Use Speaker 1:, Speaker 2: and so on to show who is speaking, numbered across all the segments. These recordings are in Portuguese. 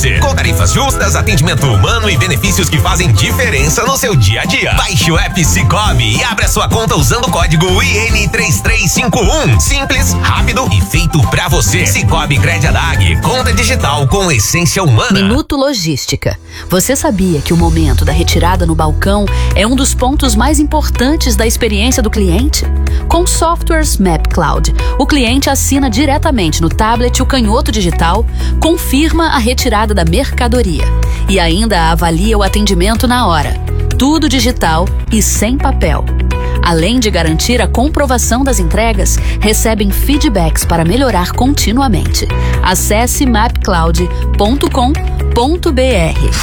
Speaker 1: Com tarifas justas, atendimento humano e benefícios que fazem diferença no seu dia a dia. Baixe o app Cicobi e abra sua conta usando o código IN3351. Simples, rápido e feito pra você. Cicobi Crediadag, conta digital com essência humana.
Speaker 2: Minuto Logística. Você sabia que o momento da retirada no balcão é um dos pontos mais importantes da experiência do cliente? Com softwares MapCloud, o cliente assina diretamente no tablet o canhoto digital, confirma a retirada da mercadoria e ainda avalia o atendimento na hora. Tudo digital e sem papel. Além de garantir a comprovação das entregas, recebem feedbacks para melhorar continuamente. Acesse mapcloud.com.br.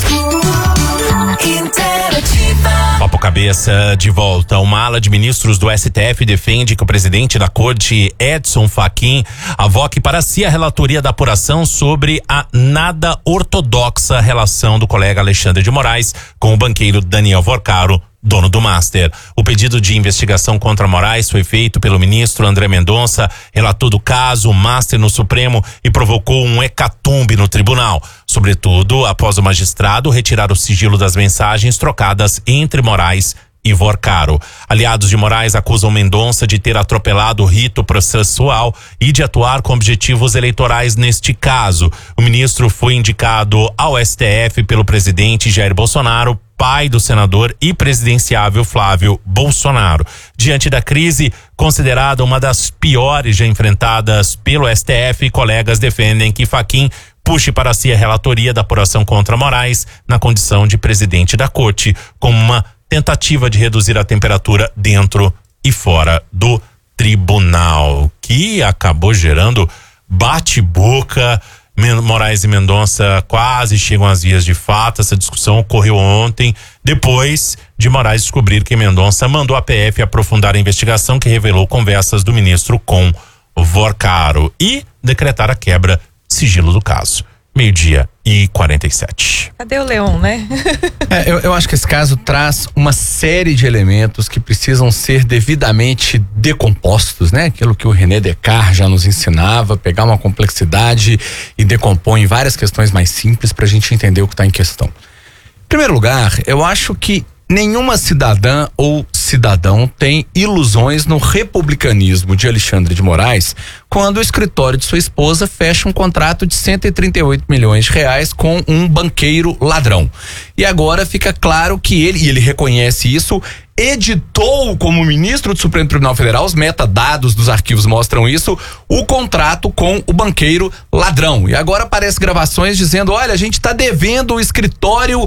Speaker 3: Papo Cabeça de volta. Uma ala de ministros do STF defende que o presidente da corte, Edson Fachin, avoque para si a relatoria da apuração sobre a nada ortodoxa relação do colega Alexandre de Moraes com o banqueiro Daniel Vorcaro, dono do Master. O pedido de investigação contra Moraes foi feito pelo ministro André Mendonça, relator do caso Master no Supremo, e provocou um hecatombe no tribunal, sobretudo após o magistrado retirar o sigilo das mensagens trocadas entre Moraes e Vorcaro. Aliados de Moraes acusam Mendonça de ter atropelado o rito processual e de atuar com objetivos eleitorais neste caso. O ministro foi indicado ao STF pelo presidente Jair Bolsonaro, pai do senador e presidenciável Flávio Bolsonaro. Diante da crise, considerada uma das piores já enfrentadas pelo STF, colegas defendem que Fachin puxe para si a relatoria da apuração contra Moraes na condição de presidente da corte, como uma tentativa de reduzir a temperatura dentro e fora do tribunal, que acabou gerando bate-boca. Moraes e Mendonça quase chegam às vias de fato. Essa discussão ocorreu ontem, depois de Moraes descobrir que Mendonça mandou a PF aprofundar a investigação que revelou conversas do ministro com Vorcaro e decretar a quebra de sigilo do caso. 12:47.
Speaker 4: Cadê o Leon, né?
Speaker 5: Eu acho que esse caso traz uma série de elementos que precisam ser devidamente decompostos, né? Aquilo que o René Descartes já nos ensinava, pegar uma complexidade e decompor em várias questões mais simples para a gente entender o que está em questão. Em primeiro lugar, eu acho que nenhuma cidadã ou cidadão tem ilusões no republicanismo de Alexandre de Moraes quando o escritório de sua esposa fecha um contrato de 138 milhões de reais com um banqueiro ladrão. E agora fica claro que ele, e ele reconhece isso, editou como ministro do Supremo Tribunal Federal, os metadados dos arquivos mostram isso, o contrato com o banqueiro ladrão. E agora aparecem gravações dizendo, olha, a gente está devendo o escritório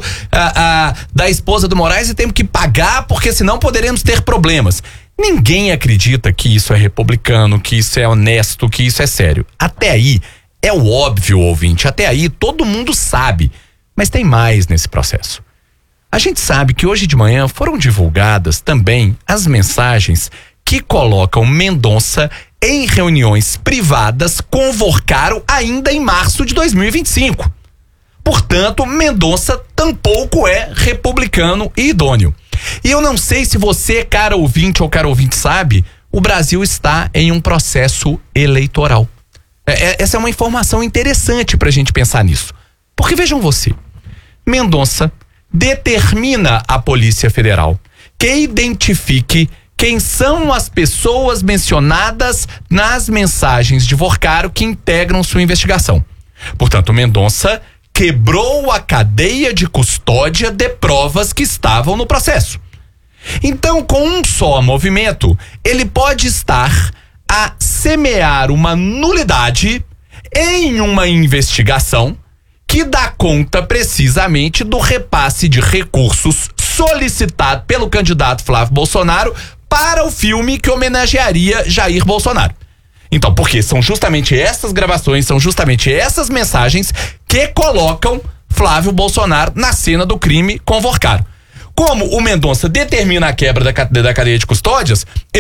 Speaker 5: da esposa do Moraes e temos que pagar porque senão poderemos ter problemas. Ninguém acredita que isso é republicano, que isso é honesto, que isso é sério. Até aí é o óbvio, ouvinte, até aí todo mundo sabe, mas tem mais nesse processo. A gente sabe que hoje de manhã foram divulgadas também as mensagens que colocam Mendonça em reuniões privadas com Vorcaro ainda em março de 2025. Portanto, Mendonça tampouco é republicano e idôneo. E eu não sei se você, cara ouvinte ou cara ouvinte, sabe, o Brasil está em um processo eleitoral. Essa é uma informação interessante pra gente pensar nisso. Porque vejam você, Mendonça determina à Polícia Federal que identifique quem são as pessoas mencionadas nas mensagens de Vorcaro que integram sua investigação. Portanto, Mendonça quebrou a cadeia de custódia de provas que estavam no processo. Então, com um só movimento, ele pode estar a semear uma nulidade em uma investigação que dá conta precisamente do repasse de recursos solicitado pelo candidato Flávio Bolsonaro para o filme que homenagearia Jair Bolsonaro. Então, porque são justamente essas gravações, são justamente essas mensagens que colocam Flávio Bolsonaro na cena do crime com Vorcaro. Como o Mendonça determina a quebra da cadeia de custódia,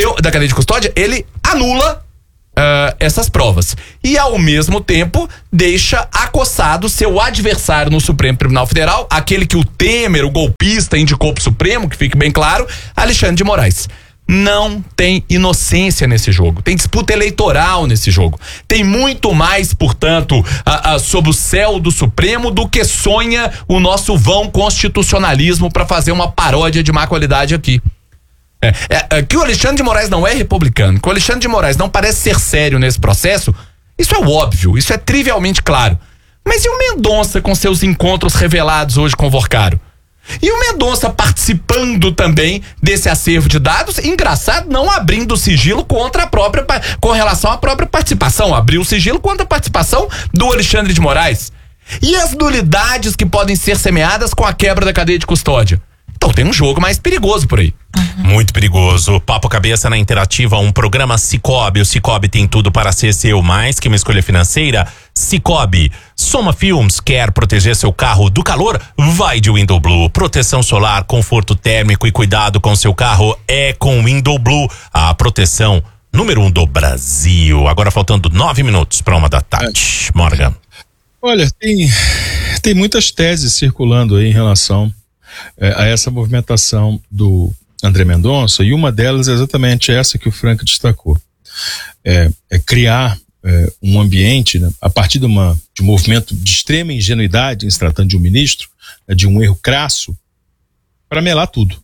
Speaker 5: ele anula essas provas. E ao mesmo tempo deixa acossado seu adversário no Supremo Tribunal Federal, aquele que o Temer, o golpista, indicou pro Supremo, que fique bem claro, Alexandre de Moraes. Não tem inocência nesse jogo. Tem disputa eleitoral nesse jogo. Tem muito mais, portanto, sob o céu do Supremo do que sonha o nosso vão constitucionalismo para fazer uma paródia de má qualidade aqui. Que o Alexandre de Moraes não é republicano, que o Alexandre de Moraes não parece ser sério nesse processo, isso é óbvio, isso é trivialmente claro. Mas e o Mendonça com seus encontros revelados hoje com o Vorcaro? E o Mendonça participando também desse acervo de dados, engraçado, não abrindo o sigilo com relação à própria participação, abriu o sigilo contra a participação do Alexandre de Moraes. E as nulidades que podem ser semeadas com a quebra da cadeia de custódia? Então tem um jogo mais perigoso por aí.
Speaker 3: Muito perigoso. Papo Cabeça na Interativa, um programa Sicoob. O Sicoob tem tudo para ser seu, mais que uma escolha financeira. Sicoob. Soma Filmes, quer proteger seu carro do calor? Vai de Window Blue. Proteção solar, conforto térmico e cuidado com seu carro é com Window Blue. A proteção número 1 do Brasil. Agora faltando 9 minutos para 1h da tarde. Morgan.
Speaker 4: Olha, tem muitas teses circulando aí em relação a essa movimentação do André Mendonça, e uma delas é exatamente essa que o Frank destacou. É criar um ambiente, né, a partir de um movimento de extrema ingenuidade, em se tratando de um ministro, de um erro crasso, para melar tudo.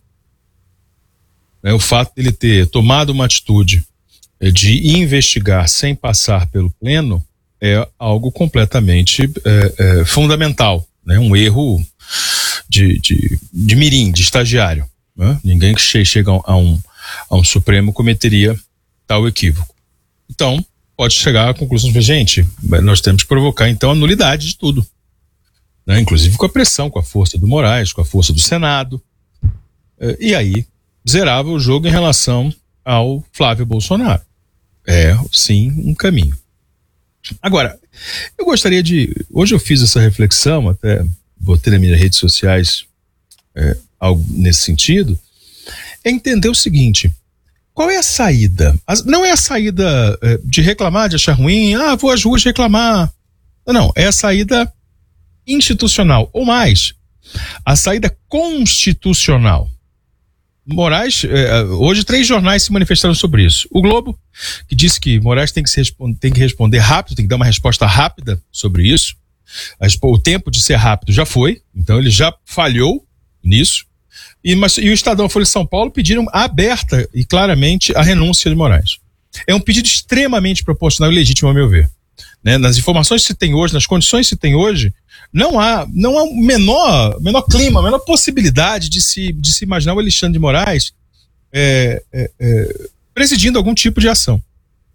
Speaker 4: O fato dele ter tomado uma atitude de investigar sem passar pelo pleno é algo completamente fundamental, né? Um erro de mirim, de estagiário, né? Ninguém que chega a um Supremo cometeria tal equívoco. Então, pode chegar à conclusão de, gente, nós temos que provocar então a nulidade de tudo, né? Inclusive com a pressão, com a força do Moraes, com a força do Senado, e aí zerava o jogo em relação ao Flávio Bolsonaro. É, sim, um caminho. Agora, eu gostaria hoje eu fiz essa reflexão, até botei nas minhas redes sociais algo nesse sentido, é entender o seguinte: qual é a saída? Não é a saída de reclamar, de achar ruim, vou às ruas reclamar. Não, é a saída institucional, ou mais, a saída constitucional. Moraes, hoje 3 jornais se manifestaram sobre isso. O Globo, que disse que Moraes tem que responder rápido, tem que dar uma resposta rápida sobre isso. O tempo de ser rápido já foi, então ele já falhou nisso. E o Estadão, a Folha de São Paulo pediram aberta e claramente a renúncia de Moraes. É um pedido extremamente proporcional e legítimo, a meu ver. Né? Nas informações que se tem hoje, nas condições que se tem hoje, não há o menor clima, a menor possibilidade de se imaginar o Alexandre de Moraes presidindo algum tipo de ação.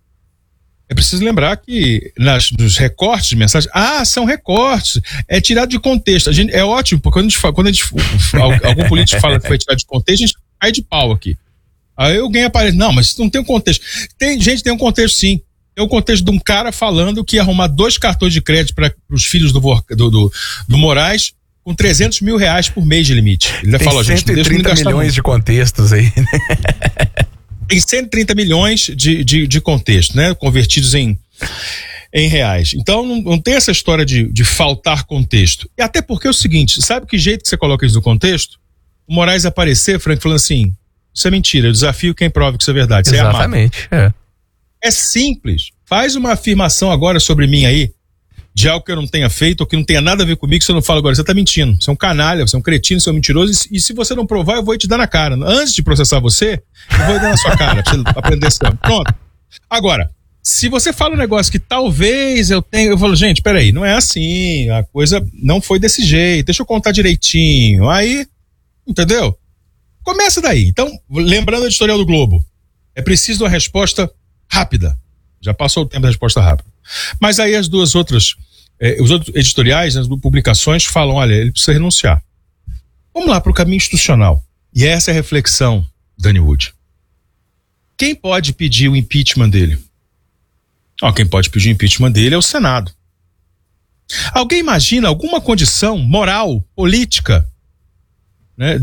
Speaker 4: É preciso lembrar que nos recortes de mensagem, são recortes, é tirado de contexto. É ótimo, porque quando algum político fala que foi tirado de contexto, a gente cai de pau aqui. Aí alguém aparece, não, mas isso não tem um contexto. Tem um contexto sim. Tem um contexto de um cara falando que ia arrumar 2 cartões de crédito para os filhos do Moraes com R$300 mil por mês de limite. Ele já falou, gente,
Speaker 5: 130 milhões de contextos aí, né?
Speaker 4: Tem 130 milhões de contexto, né? Convertidos em reais. Então não tem essa história de faltar contexto. E até porque é o seguinte, sabe que jeito que você coloca isso no contexto? O Moraes aparecer, Frank, falando assim, isso é mentira, eu desafio quem prove que isso é verdade.
Speaker 5: Exatamente,
Speaker 4: É simples. Faz uma afirmação agora sobre mim aí, de algo que eu não tenha feito, ou que não tenha nada a ver comigo, que você não fala agora. Você tá mentindo. Você é um canalha, você é um cretino, você é um mentiroso. E se você não provar, eu vou te dar na cara. Antes de processar você, eu vou dar na sua cara, pra você aprender esse tempo. Pronto. Agora, se você fala um negócio que talvez eu falo, gente, peraí, não é assim, a coisa não foi desse jeito, deixa eu contar direitinho. Aí, entendeu? Começa daí. Então, lembrando o editorial do Globo, é preciso uma resposta rápida. Já passou o tempo da resposta rápida. Mas aí as duas outras, os outros editoriais, as publicações falam, olha, ele precisa renunciar. Vamos lá para o caminho institucional. E essa é a reflexão, Dani Wood. Quem pode pedir o impeachment dele? Quem pode pedir o impeachment dele é o Senado. Alguém imagina alguma condição moral, política, né,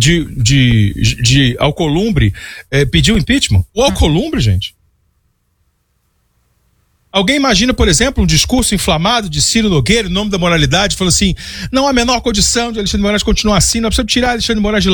Speaker 4: de Alcolumbre pedir o impeachment? O Alcolumbre, gente. Alguém imagina, por exemplo, um discurso inflamado de Ciro Nogueira, em nome da moralidade, falando assim, não há a menor condição de Alexandre de Moraes continuar assim, nós precisamos tirar Alexandre de Moraes de lá.